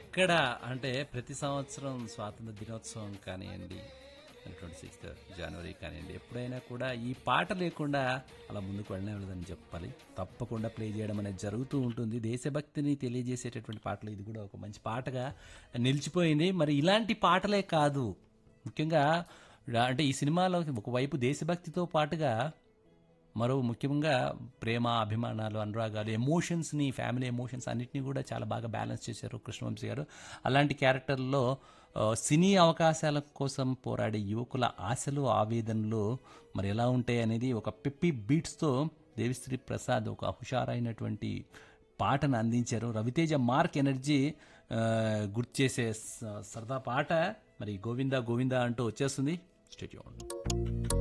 ఎక్కడ అంటే ప్రతి సంవత్సరం స్వాతంత్ర దినోత్సవం కానివ్వండి, 26th జనవరి కానివ్వండి, ఎప్పుడైనా కూడా ఈ పాట లేకుండా అలా ముందుకు వెళ్ళలేదని చెప్పాలి. తప్పకుండా ప్లే చేయడం అనేది జరుగుతూ ఉంటుంది. దేశభక్తిని తెలియజేసేటటువంటి పాటలు ఇది కూడా ఒక మంచి పాటగా నిలిచిపోయింది. మరి ఇలాంటి పాటలే కాదు, ముఖ్యంగా అంటే ఈ సినిమాలో ఒకవైపు దేశభక్తితో పాటుగా మరో ముఖ్యంగా ప్రేమ, అభిమానాలు, అనురాగాలు, ఎమోషన్స్ని, ఫ్యామిలీ ఎమోషన్స్ అన్నిటినీ కూడా చాలా బాగా బ్యాలెన్స్ చేశారు కృష్ణవంశీ గారు. అలాంటి క్యారెక్టర్లో సినీ అవకాశాల కోసం పోరాడే యువకుల ఆశలు, ఆవేదనలు మరి ఎలా ఉంటాయి అనేది ఒక పెప్పి బీట్స్తో దేవిశ్రీ ప్రసాద్ ఒక హుషారైనటువంటి పాటను అందించారు. రవితేజ మార్క్ ఎనర్జీ గుర్తు చేసే సరదా పాట మరి గోవిందా గోవిందా అంటూ వచ్చేస్తుంది. స్టేట్